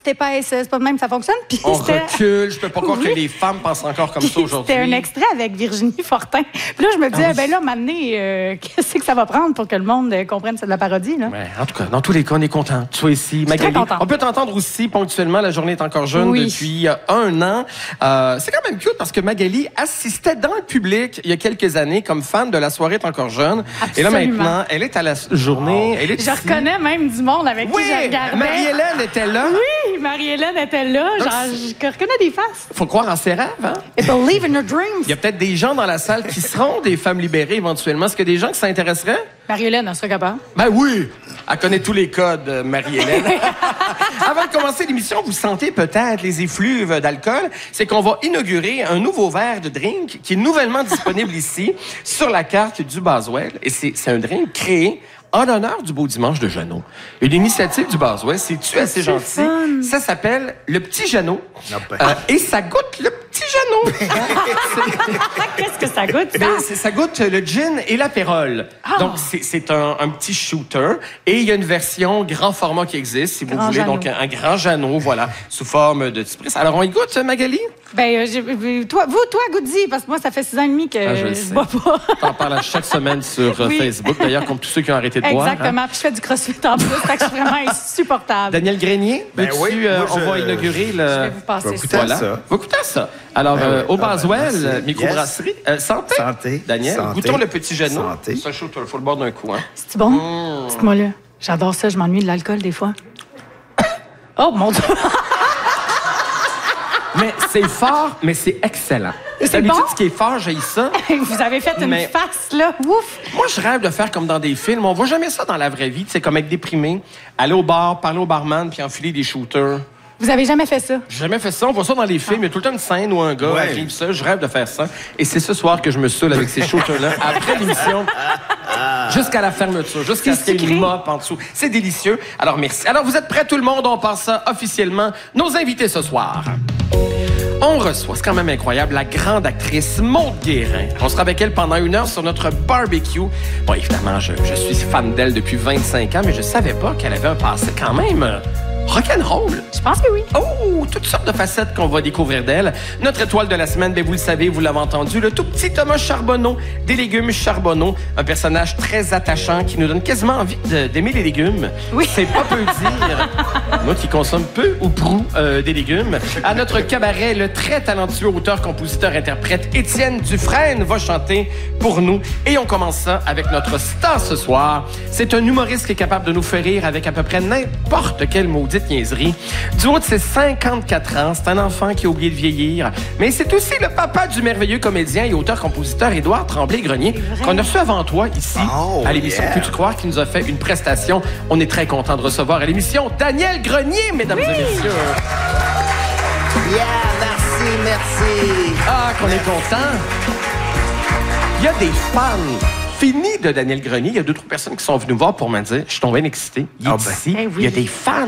épaisse, c'est pas de même que ça fonctionne. Puis on recule. Je peux pas croire que les femmes pensent encore comme ça aujourd'hui. C'était un extrait avec Virginie Fortin. Puis là, je me disais, ben là, maintenant, qu'est-ce que ça va prendre pour que le monde comprenne que c'est de la parodie, là? Ouais, en tout cas, dans tous les cas, on est content. Tu sois ici, Magali. On peut t'entendre aussi ponctuellement. La journée est encore jeune depuis 1 an. C'est quand même cute parce que Magali assistait dans le public il y a quelques années comme fan de La soirée est encore jeune. Absolument. Et là, maintenant, elle est à la journée. Elle est je reconnais même du monde avec qui je regardais. Marie-Hélène était là. Oui, Marie-Hélène était là. Genre, je reconnais des faces. Faut croire en ses rêves, hein? Et believe in your dreams. Il y a peut-être des gens dans la salle qui seront des femmes libérées éventuellement. Est-ce qu'il y a des gens qui s'intéresseraient? Marie-Hélène, elle serait capable. Ben oui! Elle connaît tous les codes, Marie-Hélène. Avant de commencer l'émission, vous sentez peut-être les effluves d'alcool. C'est qu'on va inaugurer un nouveau verre de drink qui est nouvellement disponible ici sur la carte du Boswell. Et c'est un drink créé en l'honneur du beau dimanche de Jeannot. Une initiative du Boswell, c'est-tu assez gentil? Fun. Ça s'appelle le Petit Jeannot. Et ça goûte le Petit Jeannot. Qu'est-ce que ça goûte, ça? Ben, ça goûte le gin et l'apérole. Donc, c'est un petit shooter. Et il y a une version grand format qui existe, si vous voulez. Jeannot. Donc, un grand Jeannot, voilà, sous forme de spritz. Alors, on y goûte, Magali? Ben, toi, goûte-y, parce que moi, ça fait 6 ans et demi que je bois pas. T'en parles à chaque semaine sur Facebook, d'ailleurs, comme tous ceux qui ont arrêté de boire. Exactement. Puis je fais du crossfit en plus, fait que je suis vraiment insupportable. Daniel Grenier, on va inaugurer le... Je vais vous passer ça. Va goûter à ça. Alors, au Boswell, microbrasserie. Santé. Santé. Daniel, Santé. goûtons le Petit Jeannot. Santé. Ça, il faut le boire d'un coup, hein. C'est bon? Dites-moi là. J'adore ça, je m'ennuie de l'alcool des fois. Oh, mon Dieu! Mais c'est fort, mais c'est excellent. C'est D'habitude, bon? ce qui est fort, j'ai ça. Vous avez fait une face, là. Ouf! Moi, je rêve de faire comme dans des films. On voit jamais ça dans la vraie vie. C'est comme être déprimé, aller au bar, parler au barman, puis enfiler des shooters. Vous avez jamais fait ça? J'ai jamais fait ça. On voit ça dans les films. Il y a tout le temps une scène où un gars arrive ça. Je rêve de faire ça. Et c'est ce soir que je me saoule avec ces shooters-là. Après l'émission, jusqu'à la fermeture, jusqu'à ce qu'il y ait une mop en dessous. C'est délicieux. Alors, merci. Alors, vous êtes prêts, tout le monde? On passe ça officiellement. Nos invités ce soir. On reçoit, c'est quand même incroyable, la grande actrice Maude Guérin. On sera avec elle pendant 1 heure sur notre barbecue. Bon, évidemment, je suis fan d'elle depuis 25 ans, mais je savais pas qu'elle avait un passé quand même rock'n'roll. Je pense que oui. Oh, toutes sortes de facettes qu'on va découvrir d'elle. Notre étoile de la semaine, ben vous le savez, vous l'avez entendu, le tout petit Thomas Charbonneau, des légumes Charbonneau, un personnage très attachant qui nous donne quasiment envie d'aimer les légumes. Oui. C'est pas peu dire. Moi qui consomme peu ou prou des légumes. À notre cabaret, le très talentueux auteur, compositeur, interprète Étienne Dufresne va chanter pour nous. Et on commence ça avec notre star ce soir. C'est un humoriste qui est capable de nous faire rire avec à peu près n'importe quelle maudite niaiserie. Du haut de ses 54 ans, c'est un enfant qui a oublié de vieillir. Mais c'est aussi le papa du merveilleux comédien et auteur-compositeur Édouard Tremblay-Grenier qu'on a reçu avant toi ici à l'émission Peux-tu croire qui nous a fait une prestation. On est très content de recevoir à l'émission Daniel Grenier, mesdames et messieurs. Merci. Ah, qu'on est content. Il y a des fans finis de Daniel Grenier. Il y a 2-3 personnes qui sont venues me voir pour me dire, je suis tombé bien excité. Il est ici. Eh oui. Il y a des fans.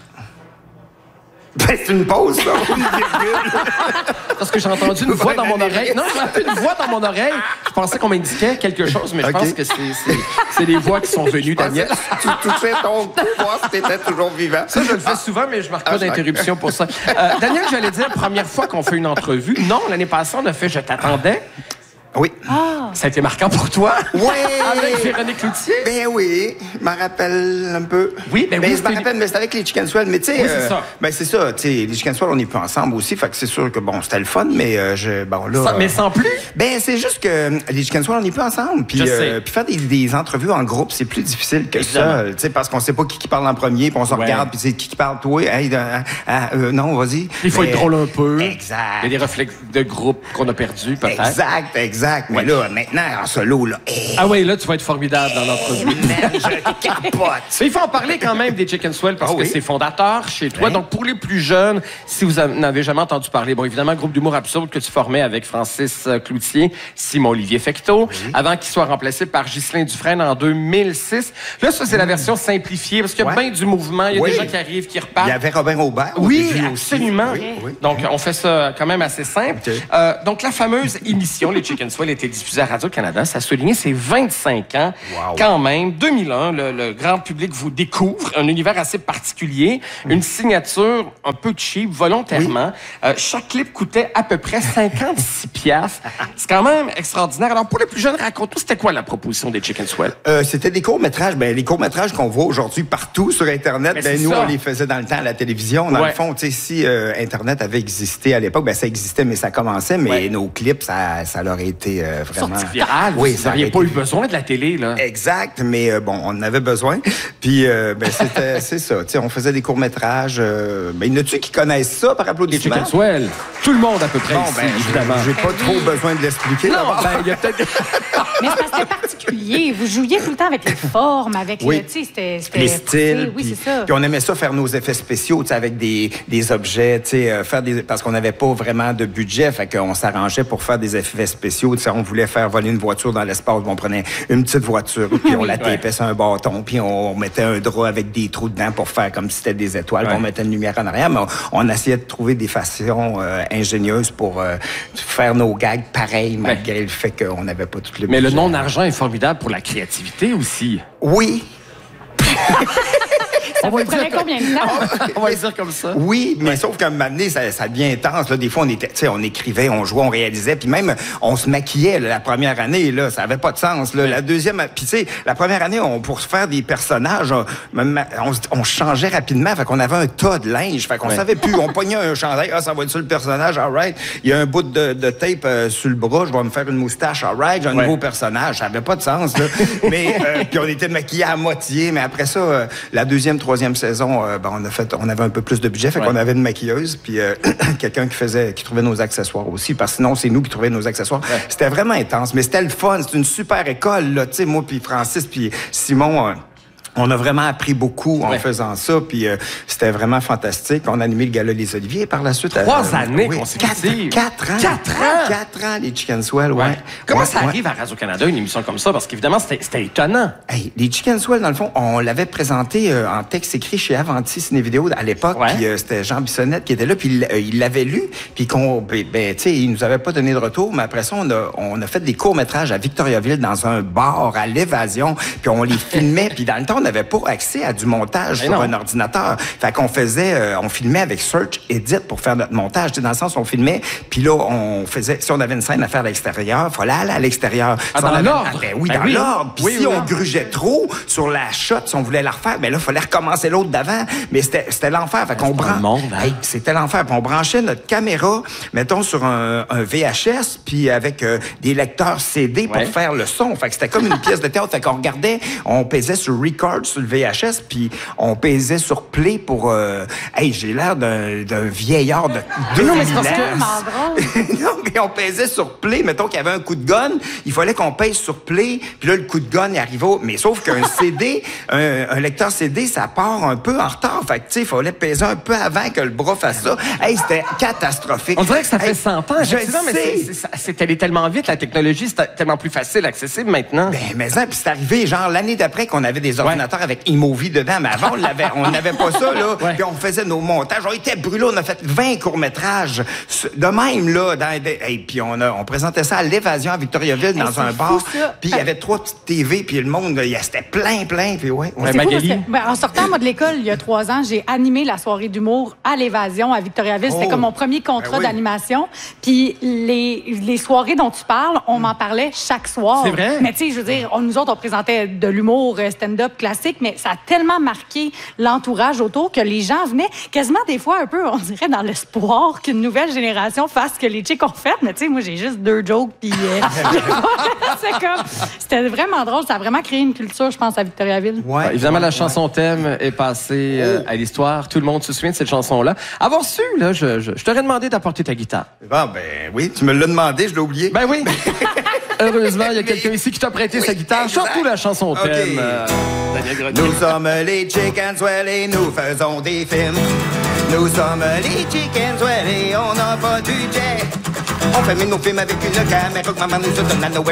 Ben, c'est une pause, là. Une virgule. Parce que j'ai entendu une voix dans mon oreille. Non, j'ai entendu une voix dans mon oreille. Je pensais qu'on m'indiquait quelque chose, mais je pense que c'est les voix qui sont venues, Daniel. Tu touchais ton cou, voir si t'étais toujours vivant. Ça, je le fais souvent, mais je marque pas d'interruption pour ça. Daniel, j'allais dire, première fois qu'on fait une entrevue. Non, l'année passée, on a fait « Je t'attendais ». Oui. Ça a été marquant pour toi? Oui! Avec Véronique Cloutier? Ben oui, je m'en rappelle un peu. Oui, ben oui. Je m'en rappelle, mais c'était avec les Chicken Swell. Mais tu sais, c'est ça. Ben c'est ça, tu sais, les Chicken Swell, on n'est plus ensemble aussi, fait que c'est sûr que, bon, c'était le fun, mais bon, là... Mais sans plus? Ben, c'est juste que les Chicken Swell, on n'est plus ensemble. Puis faire des entrevues en groupe, c'est plus difficile que ça, tu sais, parce qu'on sait pas qui parle en premier, puis on se regarde, puis c'est qui parle, toi, hey, non, vas-y. Il faut être drôle un peu. Exact. Il y a des réflexes de groupe qu'on a perdus, peut-être. Exact. Mais là, maintenant, en solo, là... Ah oui, là, tu vas être formidable dans l'entrevue. Man, je capote. Mais il faut en parler quand même des Chicken Swell parce que c'est fondateur chez toi. Donc, pour les plus jeunes, si vous n'avez jamais entendu parler, bon, évidemment, groupe d'humour absurde que tu formais avec Francis Cloutier, Simon-Olivier Fecteau, avant qu'il soit remplacé par Ghislain Dufresne en 2006. Là, ça, c'est la version simplifiée parce qu'il y a bien du mouvement. Il y a des gens qui arrivent, qui repartent. Il y avait Robin Aubert. Oui, absolument. Donc, on fait ça quand même assez simple. Donc, la fameuse émission, les Chicken Swell était diffusé à Radio-Canada. Ça a souligné ses 25 ans. Wow. Quand même, 2001, le grand public vous découvre un univers assez particulier, une signature un peu cheap, volontairement. Oui. Chaque clip coûtait à peu près 56 piastres. C'est quand même extraordinaire. Alors, pour les plus jeunes, raconte-nous, c'était quoi la proposition des Chicken Swell? C'était des courts-métrages. Ben, les courts-métrages qu'on voit aujourd'hui partout sur Internet, ben, nous, on les faisait dans le temps à la télévision. Dans le fond, tu sais, si Internet avait existé à l'époque, ben, ça existait, mais ça commençait, mais nos clips, ça leur a été vraiment... Sorti viral. Oui, ça n'avait pas eu besoin de la télé, là. Exact, mais bon, on en avait besoin. Puis, ben, c'est ça. Tu sais, on faisait des courts-métrages. Ben, y en a-tu qui connaissent ça par applaudissement? Les Chicken Swell. Tout le monde, à peu près, ici, évidemment. J'ai pas trop besoin de l'expliquer. Non, ben, il y a peut-être... Mais c'était particulier. Vous jouiez tout le temps avec les formes, avec le, c'était les styles. Oui, c'est ça. Puis on aimait ça faire nos effets spéciaux, tu sais, avec des objets, tu sais, parce qu'on n'avait pas vraiment de budget, fait qu'on s'arrangeait pour faire des effets spéciaux. Tu sais, on voulait faire voler une voiture dans l'espace, on prenait une petite voiture, puis on la tapait sur un bâton, puis on mettait un drap avec des trous dedans pour faire comme si c'était des étoiles, puis on mettait une lumière en arrière, mais on essayait de trouver des façons ingénieuses pour faire nos gags pareils, malgré le fait qu'on n'avait pas tout le budget. Mais le non-argent est formidable pour la créativité aussi. Oui. Ça vous prenait combien de temps? On va le dire comme ça. Oui, mais sauf qu'à un moment donné, ça devient intense. Là. Des fois, on écrivait, on jouait, on réalisait, puis même, on se maquillait la première année. Là, ça avait pas de sens. Là. La deuxième, puis tu sais, la première année, pour se faire des personnages, on changeait rapidement. Fait qu'on avait un tas de linge. Fait qu'on savait plus. On pognait un chandail. Ah, ça va être sur le personnage. All right. Il y a un bout de tape sur le bras. Je vais me faire une moustache. All right. J'ai un nouveau personnage. Ça avait pas de sens. Là. Mais puis on était maquillés à moitié. Mais après ça, la deuxième, troisième saison, on avait un peu plus de budget, fait qu'on avait une maquilleuse, puis quelqu'un qui trouvait nos accessoires aussi, parce que sinon, c'est nous qui trouvions nos accessoires. Ouais. C'était vraiment intense, mais c'était le fun. C'était une super école, là, tu sais, moi, puis Francis, puis Simon... on a vraiment appris beaucoup en faisant ça, puis c'était vraiment fantastique. On a animé le gala Les Oliviers par la suite. 3 années consécutives. 4 ans. 4 ans, les Chicken Swell, Comment ça arrive à Radio-Canada, une émission comme ça? Parce qu'évidemment, c'était étonnant. Hey, les Chicken Swell, dans le fond, on l'avait présenté en texte écrit chez Avanti Ciné-Vidéo à l'époque, puis c'était Jean Bissonnette qui était là, puis il l'avait lu, puis tu sais, il nous avait pas donné de retour, mais après ça, on a fait des courts-métrages à Victoriaville dans un bar à l'Évasion, puis on les filmait, puis dans le temps, on n'avait pas accès à du montage sur un ordinateur. Fait qu'on on filmait avec Search Edit pour faire notre montage. Tu sais, dans le sens, on filmait, puis là, si on avait une scène à faire à l'extérieur, il fallait aller à l'extérieur. Dans l'ordre? Dans l'ordre. Puis si on grugeait trop sur la shot, si on voulait la refaire, ben là, il fallait recommencer l'autre d'avant. Mais c'était l'enfer. Fait qu'on c'était l'enfer. Puis on branchait notre caméra, mettons, sur un VHS, puis avec des lecteurs CD pour faire le son. Fait que c'était comme une pièce de théâtre. Fait qu'on regardait, on pesait sur Record, sur le VHS, puis on pesait sur Play pour... j'ai l'air d'un vieillard de 2000 ans. Non, mais on pesait sur Play. Mettons qu'il y avait un coup de gun, il fallait qu'on pèse sur Play, puis là, le coup de gun, il arrivait... Mais sauf qu'un CD, un lecteur CD, ça part un peu en retard. Fait que, tu sais, il fallait peser un peu avant que le bras fasse ça. C'était catastrophique. On dirait que ça fait 100 ans. Je sais. Mais c'est allé tellement vite, la technologie, c'est tellement plus facile, accessible maintenant. Mais puis c'est arrivé, genre, l'année d'après qu'on avait des ordinateurs avec iMovie dedans, mais avant, on n'avait pas ça, là. Puis on faisait nos montages. On était brûlés, on a fait 20 courts-métrages. De même, là, puis on présentait ça à l'Évasion à Victoriaville, dans un bar. Puis il y avait 3 petites TV, puis le monde, c'était plein, puis Magali. En sortant, moi, de l'école, il y a 3 ans, j'ai animé la soirée d'humour à l'Évasion à Victoriaville. C'était comme mon premier contrat d'animation. Puis les soirées dont tu parles, on m'en parlait chaque soir. C'est vrai? Mais tu sais, je veux dire, nous autres, on présentait de l'humour stand-up classique, mais ça a tellement marqué l'entourage autour que les gens venaient quasiment des fois un peu, on dirait, dans l'espoir qu'une nouvelle génération fasse ce que les chicks ont fait. Mais tu sais, moi, j'ai juste 2 jokes, puis c'était vraiment drôle. Ça a vraiment créé une culture, je pense, à Victoriaville. Évidemment, la chanson thème est passée à l'histoire. Tout le monde se souvient de cette chanson-là. Avoir su, là, je t'aurais demandé d'apporter ta guitare. Ben oui, tu me l'as demandé, je l'ai oublié. Ben oui. Heureusement, il y a quelqu'un ici qui t'a prêté sa guitare. Surtout la chanson thème. Nous sommes les Chicken Swell et nous faisons des films. Nous sommes les Chicken Swell et on n'a pas de budget. On fait nos films avec une caméra que maman nous a donné à Noël.